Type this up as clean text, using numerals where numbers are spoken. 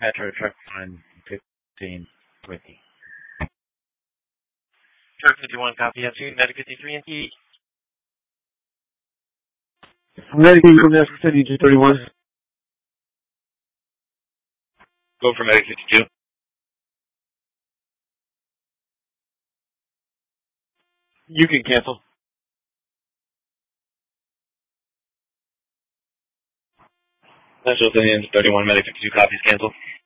Metro Truck 115 Whiskey. Truck 51, copy F2, Medic 53 and T. Medic, you go for 5231. Go for Medic 52. You can cancel. National Indians 31, Medic 52 copies, cancel.